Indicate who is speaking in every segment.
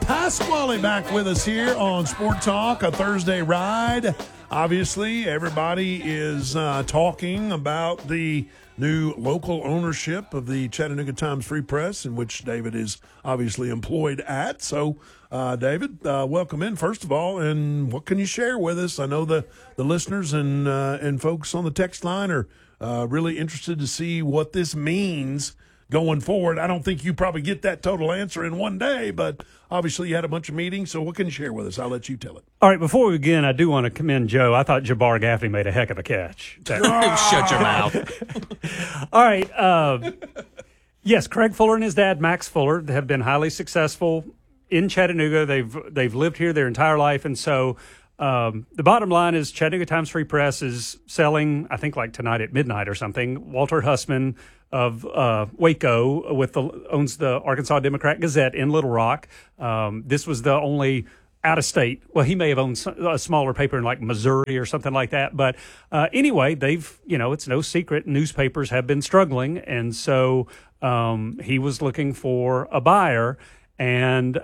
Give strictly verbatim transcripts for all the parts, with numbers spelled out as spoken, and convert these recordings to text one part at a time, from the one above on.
Speaker 1: Pasquale back with us here on Sport Talk, a Thursday ride. Obviously, everybody is uh, talking about the new local ownership of the Chattanooga Times Free Press, in which David is obviously employed at. So, uh, David, uh, welcome in, first of all, and what can you share with us? I know the, the listeners and, uh, and folks on the text line are uh, really interested to see what this means going forward. I don't think you probably get that total answer in one day, but obviously you had a bunch of meetings, so what can you share with us? I'll let you tell it.
Speaker 2: All right, before we begin, I do want to commend Joe. I thought Jabbar Gaffney made a heck of a catch.
Speaker 3: Shut your mouth.
Speaker 2: All right. Uh, yes, Craig Fuller and his dad, Max Fuller, have been highly successful in Chattanooga. They've they've lived here their entire life, and so um, the bottom line is Chattanooga Times Free Press is selling, I think like tonight at midnight or something, Walter Hussman of uh, Waco with the owns the Arkansas Democrat Gazette in Little Rock. Um, this was the only out of state. Well, he may have owned a smaller paper in like Missouri or something like that. But uh, anyway, they've, you know, it's no secret newspapers have been struggling. And so um, he was looking for a buyer. And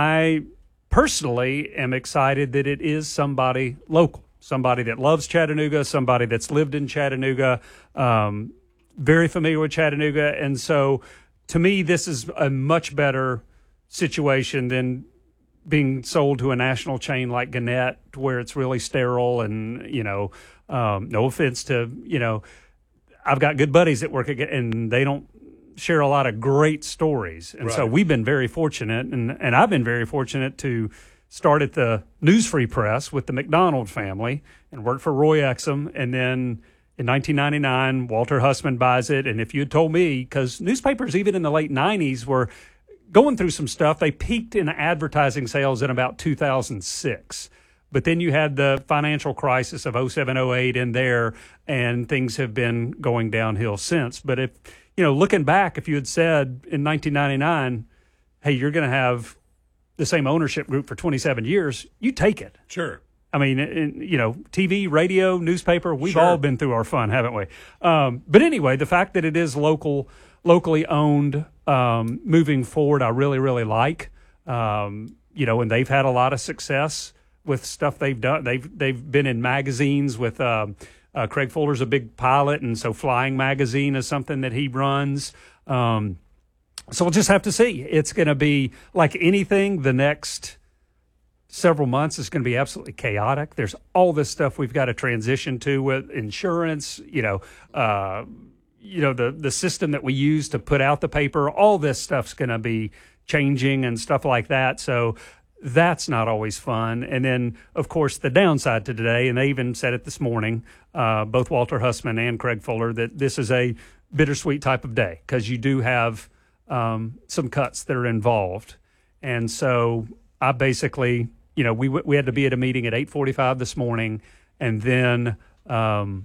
Speaker 2: I personally am excited that it is somebody local, somebody that loves Chattanooga, somebody that's lived in Chattanooga, um, very familiar with Chattanooga. And so to me, this is a much better situation than being sold to a national chain like Gannett, where it's really sterile. And, you know, um, no offense to, you know, I've got good buddies that work at, and they don't share a lot of great stories. And right. So we've been very fortunate, and, and I've been very fortunate to start at the News Free Press with the McDonald family and work for Roy Exum. And then in nineteen ninety-nine, Walter Hussman buys it. And if you had told me, because newspapers even in the late nineties were going through some stuff, they peaked in advertising sales in about two thousand six. But then you had the financial crisis of oh seven, oh eight in there, and things have been going downhill since. But if, you know, looking back, if you had said in nineteen ninety-nine, hey, you're going to have the same ownership group for twenty-seven years, you take it.
Speaker 1: Sure.
Speaker 2: I mean, in, you know, T V, radio, newspaper, we've
Speaker 1: Sure.
Speaker 2: all been through our fun, haven't we? Um, but anyway, the fact that it is local, locally owned, um, moving forward, I really, really like. Um, you know, and they've had a lot of success with stuff they've done. They've they've been in magazines with um, uh, Craig Fuller's a big pilot, and so Flying Magazine is something that he runs. Um, so we'll just have to see. It's going to be like anything. The next several months is going to be absolutely chaotic. There's all this stuff we've got to transition to with insurance, you know, uh, you know, the, the system that we use to put out the paper, all this stuff's going to be changing and stuff like that. So that's not always fun. And then, of course, the downside to today, and they even said it this morning, uh, both Walter Hussman and Craig Fuller, that this is a bittersweet type of day because you do have um, some cuts that are involved. And so I basically, you know, we we had to be at a meeting at eight forty-five this morning, and then um,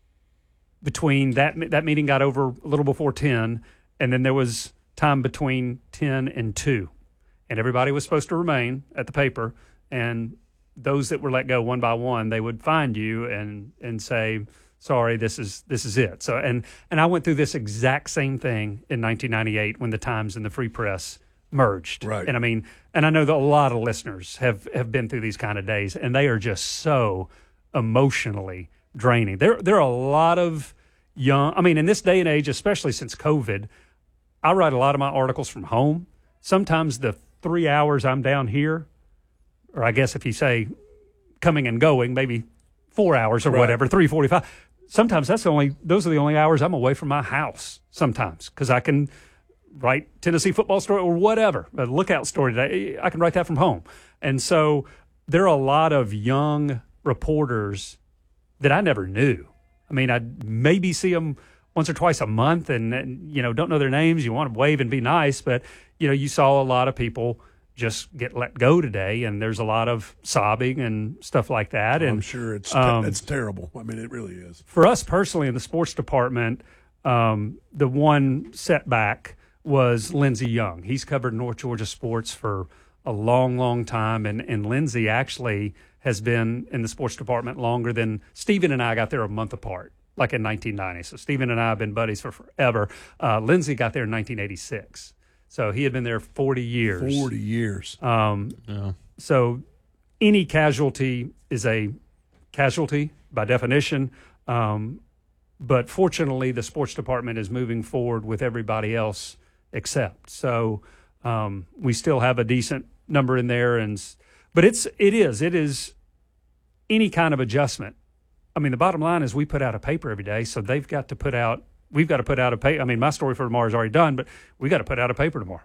Speaker 2: between that that meeting got over a little before ten, and then there was time between ten and two, and everybody was supposed to remain at the paper, and those that were let go one by one, they would find you and and say, sorry, this is this is it. So and and I went through this exact same thing in nineteen ninety-eight when the Times and the Free Press merged.
Speaker 1: Right.
Speaker 2: And I mean, and I know that a lot of listeners have, have been through these kind of days, and they are just so emotionally draining. There, there are a lot of young, I mean, in this day and age, especially since COVID, I write a lot of my articles from home. Sometimes the three hours I'm down here, or I guess if you say coming and going, maybe four hours or
Speaker 1: right.
Speaker 2: whatever, three forty-five. Sometimes that's the only, those are the only hours I'm away from my house sometimes, because I can write Tennessee football story or whatever, a lookout story today. I can write that from home. And so there are a lot of young reporters that I never knew. I mean, I maybe see them once or twice a month and, and, you know, don't know their names. You want to wave and be nice, but, you know, you saw a lot of people just get let go today, and there's a lot of sobbing and stuff like that.
Speaker 1: Oh,
Speaker 2: and
Speaker 1: I'm sure it's
Speaker 2: um,
Speaker 1: it's terrible. I mean, it really is.
Speaker 2: For us personally in the sports department, um, the one setback was Lindsey Young. He's covered North Georgia sports for a long, long time, and, and Lindsey actually has been in the sports department longer than Stephen and I got there a month apart, like in nineteen ninety. So Stephen and I have been buddies for forever. Uh, Lindsey got there in nineteen eighty-six. So he had been there forty years.
Speaker 1: Forty years.
Speaker 2: Um,
Speaker 3: Yeah.
Speaker 2: So any casualty is a casualty by definition. Um, but fortunately, the sports department is moving forward with everybody else except. So um, we still have a decent number in there, and but it's it is it is any kind of adjustment. I mean, the bottom line is we put out a paper every day, so they've got to put out. We've got to put out a paper. I mean, my story for tomorrow is already done, but we got to put out a paper tomorrow.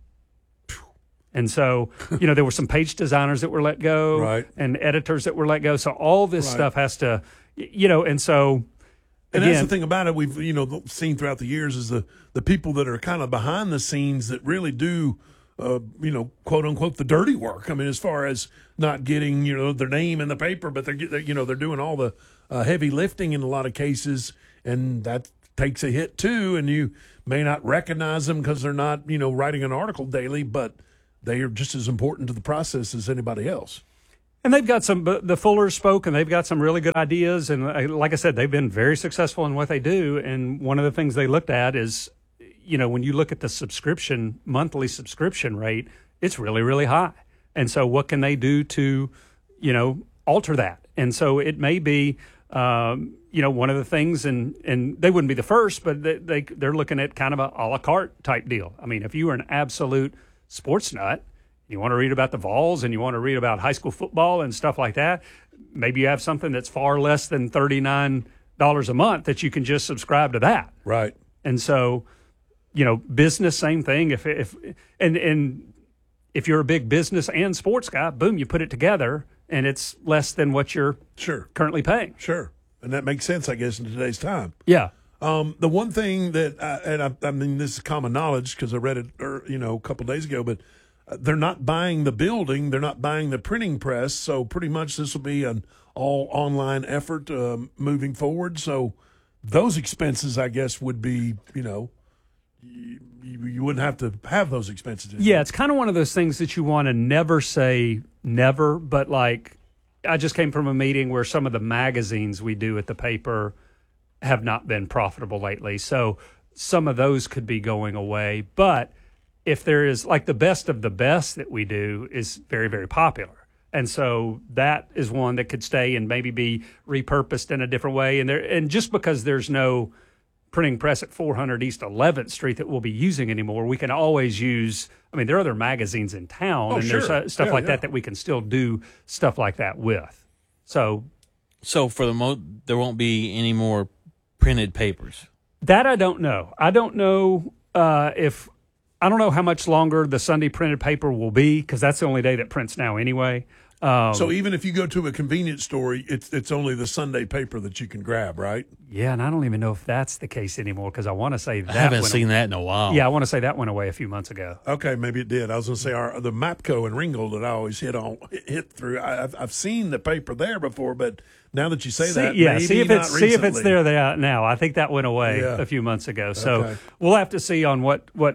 Speaker 2: And so, you know, there were some page designers that were let go,
Speaker 1: Right.
Speaker 2: and editors that were let go. So all this
Speaker 1: Right.
Speaker 2: stuff has to, you know, and so.
Speaker 1: And
Speaker 2: Again,
Speaker 1: that's the thing about it. We've you know seen throughout the years is the the people that are kind of behind the scenes that really do, uh, you know, quote unquote, the dirty work. I mean, as far as not getting you know their name in the paper, but they're, they're you know they're doing all the uh, heavy lifting in a lot of cases, and that takes a hit too. And you may not recognize them because they're not you know writing an article daily, but they are just as important to the process as anybody else.
Speaker 2: And they've got some, the Fullers spoke, and they've got some really good ideas. And uh, like I said, they've been very successful in what they do. And one of the things they looked at is, you know, when you look at the subscription, monthly subscription rate, it's really, really high. And so what can they do to, you know, alter that? And so it may be, um, you know, one of the things, and, and they wouldn't be the first, but they, they, they're looking at kind of a a la carte type deal. I mean, if you were an absolute sports nut, you want to read about the Vols and you want to read about high school football and stuff like that, maybe you have something that's far less than thirty-nine dollars a month that you can just subscribe to that.
Speaker 1: Right.
Speaker 2: And so, you know, business, same thing. If if and and if you're a big business and sports guy, boom, you put it together and it's less than what you're
Speaker 1: Sure.
Speaker 2: currently paying.
Speaker 1: Sure. And that makes sense, I guess, in today's time.
Speaker 2: Yeah.
Speaker 1: Um, the one thing that, I, and I, I mean, this is common knowledge because I read it, er, you know, a couple of days ago, but uh, they're not buying the building, they're not buying the printing press, so pretty much this will be an all online effort um, moving forward. So those expenses, I guess, would be, you know, you, you, you wouldn't have to have those expenses.
Speaker 2: Yeah, it's kind of one of those things that you want to never say never, but like I just came from a meeting where some of the magazines we do at the paper have not been profitable lately. So some of those could be going away. But if there is like the best of the best that we do is very, very popular. And so that is one that could stay and maybe be repurposed in a different way. And there, and just because there's no printing press at four hundred East eleventh Street that we'll be using anymore, we can always use, I mean, there are other magazines in town
Speaker 1: Oh,
Speaker 2: and
Speaker 1: sure.
Speaker 2: there's uh, stuff
Speaker 1: Yeah,
Speaker 2: like
Speaker 1: yeah.
Speaker 2: that that we can still do stuff like that with. So
Speaker 3: So for the mo, there won't be any more printed papers.
Speaker 2: that I don't know. I don't know uh, if, I don't know how much longer the Sunday printed paper will be because that's the only day that prints now anyway. Um,
Speaker 1: So even if you go to a convenience store, it's it's only the Sunday paper that you can grab, right?
Speaker 2: yeah, and I don't even know if that's the case anymore because I want to say that
Speaker 3: I haven't
Speaker 2: went
Speaker 3: seen that in a while.
Speaker 2: Yeah, I want to say that went away a few months ago.
Speaker 1: Okay, maybe it did. I was going to say our the Mapco and Ringgold that I always hit on hit through. I, I've I've seen the paper there before, but now that you say
Speaker 2: See,
Speaker 1: that,
Speaker 2: yeah,
Speaker 1: maybe
Speaker 2: see if
Speaker 1: not
Speaker 2: it's see if it's
Speaker 1: recently.
Speaker 2: there there now. I think that went away
Speaker 1: Yeah.
Speaker 2: a few months ago. So
Speaker 1: Okay.
Speaker 2: we'll have to see on what what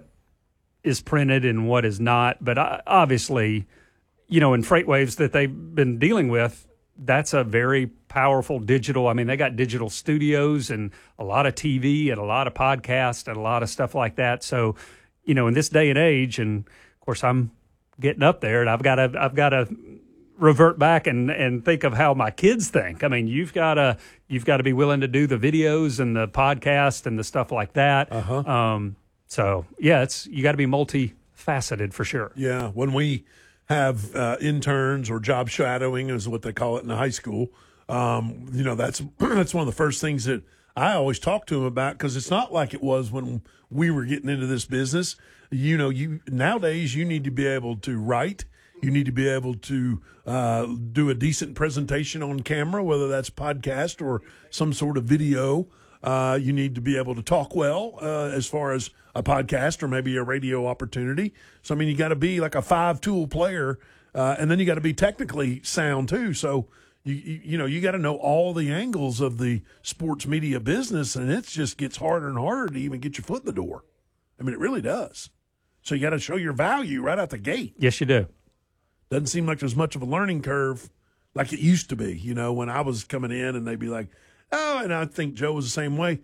Speaker 2: is printed and what is not. But uh, obviously, you know, in FreightWaves that they've been dealing with, that's a very powerful digital. I mean, they got digital studios and a lot of T V and a lot of podcasts and a lot of stuff like that. So, you know, in this day and age, and of course, I'm getting up there, and I've got to I've got to revert back and, and think of how my kids think. I mean, you've got to you've got to be willing to do the videos and the podcast and the stuff like that.
Speaker 1: Uh-huh.
Speaker 2: Um, so yeah, it's you got to be multifaceted for sure.
Speaker 1: Yeah, when we have uh, interns or job shadowing is what they call it in the high school. Um, you know, that's that's one of the first things that I always talk to them about because it's not like it was when we were getting into this business. You know, you nowadays you need to be able to write. You need to be able to uh, do a decent presentation on camera, whether that's podcast or some sort of video. Uh, you need to be able to talk well uh, as far as a podcast or maybe a radio opportunity. So, I mean, you got to be like a five-tool player, uh, and then you got to be technically sound too. So, you you, you know, you got to know all the angles of the sports media business, and it just gets harder and harder to even get your foot in the door. I mean, it really does. So you got to show your value right out the gate.
Speaker 2: Yes, you do.
Speaker 1: Doesn't seem like there's much of a learning curve like it used to be, you know, when I was coming in and they'd be like, oh, and I think Joe was the same way.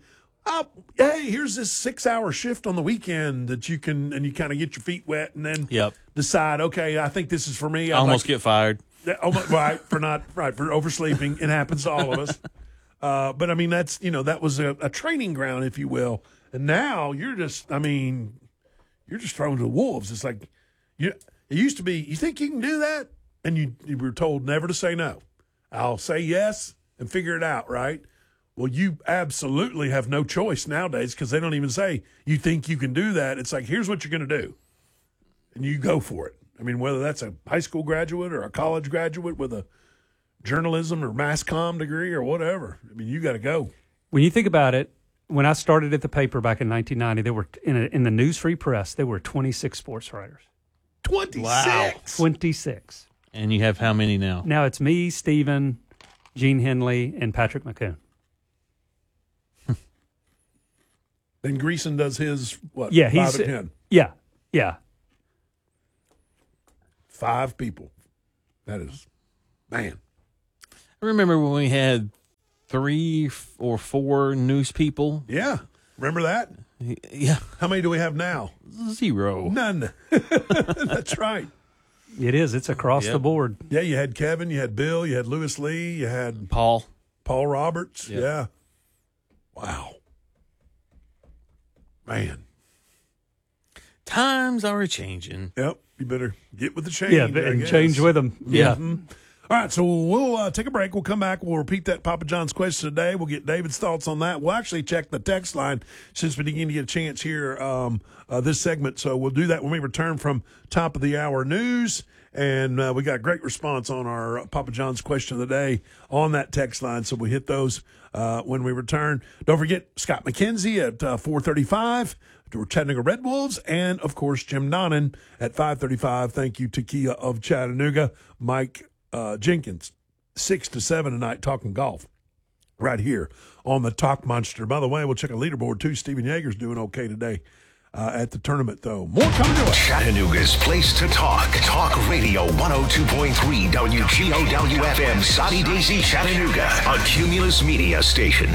Speaker 1: Oh, hey, here's this six-hour shift on the weekend that you can, and you kind of get your feet wet, and then
Speaker 3: Yep.
Speaker 1: decide, okay, I think this is for me.
Speaker 3: I
Speaker 1: I'd
Speaker 3: almost
Speaker 1: like-
Speaker 3: get fired.
Speaker 1: Yeah, oh, my- right for not right for oversleeping. It happens to all of us. Uh, but I mean, that's you know that was a, a training ground, if you will. And now you're just, I mean, you're just thrown to the wolves. It's like you. It used to be, you think you can do that, and you, you were told never to say no. I'll say yes and figure it out, right? Well, you absolutely have no choice nowadays because they don't even say you think you can do that. It's like, here's what you're going to do, and you go for it. I mean, whether that's a high school graduate or a college graduate with a journalism or mass comm degree or whatever, I mean, you got to go.
Speaker 2: When you think about it, when I started at the paper back in nineteen ninety, there were in, a, in the News Free Press, there were twenty-six sports writers.
Speaker 1: twenty-six.
Speaker 3: Wow.
Speaker 2: twenty-six.
Speaker 3: And you have how many now?
Speaker 2: Now it's me, Stephen, Gene Henley, and Patrick McCoon.
Speaker 1: Then Greason does his, what,
Speaker 2: Yeah,
Speaker 1: five
Speaker 2: he's
Speaker 1: and ten?
Speaker 2: yeah, yeah.
Speaker 1: Five people. That is, man.
Speaker 3: I remember when we had three f- or four news people.
Speaker 1: Yeah. Remember that?
Speaker 3: Yeah,
Speaker 1: How many do we have now?
Speaker 3: zero.
Speaker 1: None. That's right.
Speaker 2: It is. It's across
Speaker 3: Yep.
Speaker 2: the board.
Speaker 1: Yeah, you had Kevin, you had Bill, you had Lewis Lee, you had
Speaker 3: Paul.
Speaker 1: Paul Roberts.
Speaker 3: Yep.
Speaker 1: Yeah. Wow. Man.
Speaker 3: Times are changing.
Speaker 1: Yep. You better get with the change.
Speaker 2: Yeah,
Speaker 1: I
Speaker 2: and
Speaker 1: guess.
Speaker 2: change with them. Yeah.
Speaker 1: All right, so we'll uh, take a break. We'll come back. We'll repeat that Papa John's question today. We'll get David's thoughts on that. We'll actually check the text line since we didn't get a chance here um, uh, this segment. So we'll do that when we return from top of the hour news. And uh, we got a great response on our Papa John's question of the day on that text line. So we hit those uh, when we return. Don't forget Scott McKenzie at uh, four thirty-five. Chattanooga Red Wolves, and of course Jim Donnan at five thirty-five. Thank you to Kia of Chattanooga. Mike uh, Jenkins, six to seven tonight, talking golf right here on the Talk Monster. By the way, we'll check a leaderboard too. Steven Yeager's doing okay today uh, at the tournament, though. More coming to us.
Speaker 4: Chattanooga's place to talk. Talk Radio one oh two point three W G O W F M, Soddy Daisy, Chattanooga, a Cumulus Media station.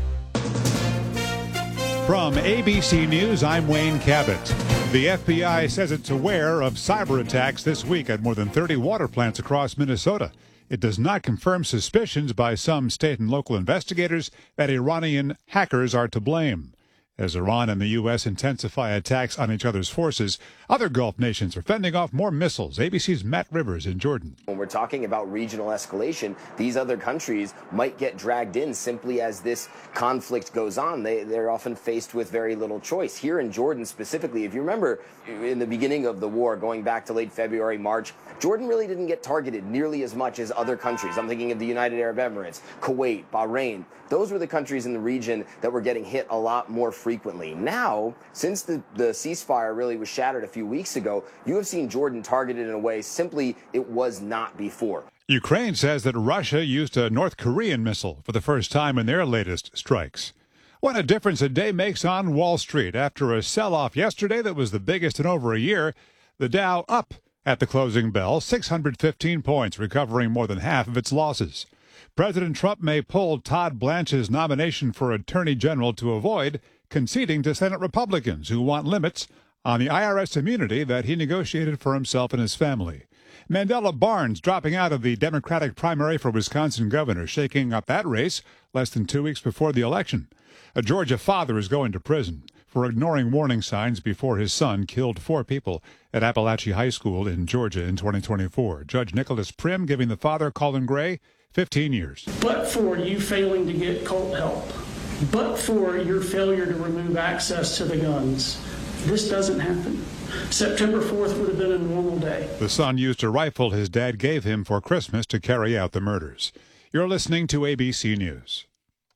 Speaker 5: From A B C News, I'm Wayne Cabot. The F B I says it's aware of cyber attacks this week at more than thirty water plants across Minnesota. It does not confirm suspicions by some state and local investigators that Iranian hackers are to blame. As Iran and the U S intensify attacks on each other's forces, other Gulf nations are fending off more missiles. A B C's Matt Rivers in Jordan.
Speaker 6: When we're talking about regional escalation, these other countries might get dragged in simply as this conflict goes on. They, they're often faced with very little choice. Here in Jordan specifically, if you remember in the beginning of the war, going back to late February, March, Jordan really didn't get targeted nearly as much as other countries. I'm thinking of the United Arab Emirates, Kuwait, Bahrain. Those were the countries in the region that were getting hit a lot more frequently. Now, since the, the ceasefire really was shattered a few weeks ago, you have seen Jordan targeted in a way simply it was not before.
Speaker 5: Ukraine says that Russia used a North Korean missile for the first time in their latest strikes. What a difference a day makes on Wall Street. After a sell-off yesterday that was the biggest in over a year, the Dow up at the closing bell, six hundred fifteen points, recovering more than half of its losses. President Trump may pull Todd Blanche's nomination for Attorney General to avoid conceding to Senate Republicans who want limits on the I R S immunity that he negotiated for himself and his family. Mandela Barnes dropping out of the Democratic primary for Wisconsin governor, shaking up that race less than two weeks before the election. A Georgia father is going to prison for ignoring warning signs before his son killed four people at Appalachia High School in Georgia in twenty twenty-four. Judge Nicholas Prim giving the father, Colin Gray, fifteen years.
Speaker 7: But for you failing to get cult help, but for your failure to remove access to the guns, this doesn't happen. September fourth would have been a normal day.
Speaker 5: The son used a rifle his dad gave him for Christmas to carry out the murders. You're listening to A B C News.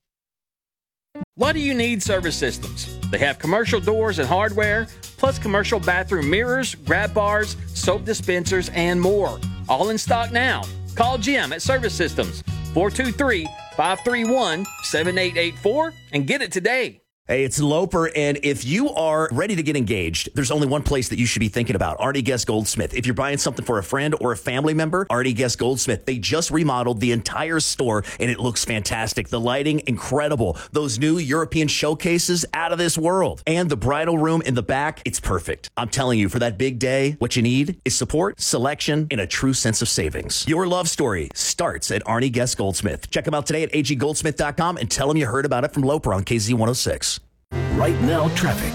Speaker 8: Why do you need Service Systems? They have commercial doors and hardware, plus commercial bathroom mirrors, grab bars, soap dispensers, and more. All in stock now. Call Jim at Service Systems, four two three, five three one, seven eight eight four, and get it today.
Speaker 9: Hey, it's Loper, and if you are ready to get engaged, there's only one place that you should be thinking about, Artie Guest Goldsmith. If you're buying something for a friend or a family member, Artie Guest Goldsmith. They just remodeled the entire store, and it looks fantastic. The lighting, incredible. Those new European showcases, out of this world. And the bridal room in the back, it's perfect. I'm telling you, for that big day, what you need is support, selection, and a true sense of savings. Your love story starts at Artie Guest Goldsmith. Check them out today at a g goldsmith dot com and tell them you heard about it from Loper on K Z one oh six.
Speaker 4: Right now, traffic.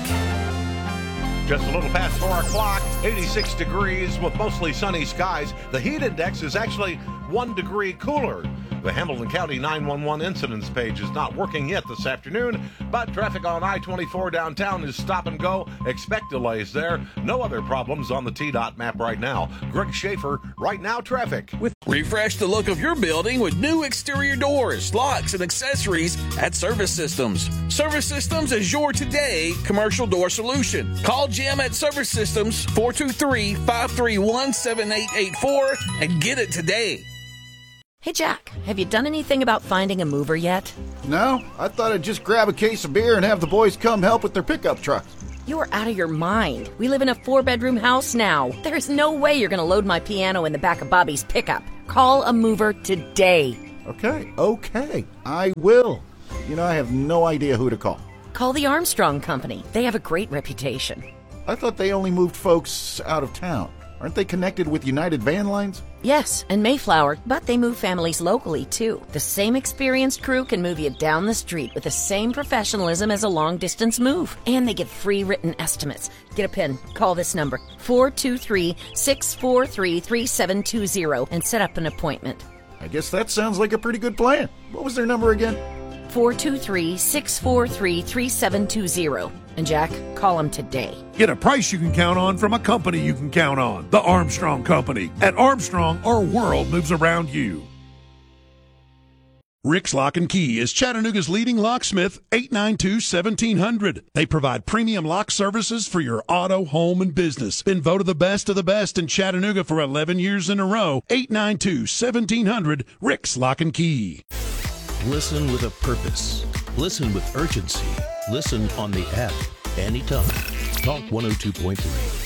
Speaker 10: Just a little past four o'clock, eighty-six degrees with mostly sunny skies. The heat index is actually one degree cooler. The Hamilton County nine one one incidents page is not working yet this afternoon, but traffic on I twenty-four downtown is stop and go. Expect delays there. No other problems on the T DOT map right now. Greg Schaefer, Right Now Traffic.
Speaker 8: With refresh the look of your building with new exterior doors, locks, and accessories at Service Systems. Service Systems is your today commercial door solution. Call Jim at Service Systems, four two three, five three one, seven eight eight four, and get it today.
Speaker 11: Hey, Jack, have you done anything about finding a mover yet?
Speaker 12: No, I thought I'd just grab a case of beer and have the boys come help with their pickup trucks.
Speaker 11: You are out of your mind. We live in a four-bedroom house now. There's no way you're going to load my piano in the back of Bobby's pickup. Call a mover today.
Speaker 12: Okay, okay, I will. You know, I have no idea who to call.
Speaker 11: Call the Armstrong Company. They have a great reputation.
Speaker 12: I thought they only moved folks out of town. Aren't they connected with United Van Lines?
Speaker 11: Yes, and Mayflower, but they move families locally, too. The same experienced crew can move you down the street with the same professionalism as a long-distance move. And they give free written estimates. Get a pen. Call this number, four two three, six four three, three seven two zero, and set up an appointment.
Speaker 12: I guess that sounds like a pretty good plan. What was their number again?
Speaker 11: four two three, six four three, three seven two zero. And Jack, call them today.
Speaker 1: Get a price you can count on from a company you can count on. The Armstrong Company. At Armstrong, our world moves around you. Rick's Lock and Key is Chattanooga's leading locksmith, eight nine two, one seven zero zero. They provide premium lock services for your auto, home, and business. Been voted the best of the best in Chattanooga for eleven years in a row. eight nine two, one seven zero zero. Rick's Lock and Key.
Speaker 13: Listen with a purpose. Listen with urgency. Listen on the app anytime. Talk one oh two point three.